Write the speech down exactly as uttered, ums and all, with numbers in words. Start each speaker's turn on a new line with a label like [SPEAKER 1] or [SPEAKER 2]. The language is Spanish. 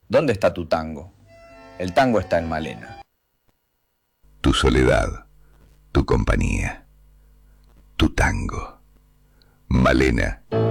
[SPEAKER 1] ¿Dónde está tu tango? El tango está en Malena.
[SPEAKER 2] Tu soledad, tu compañía, tu tango. Malena.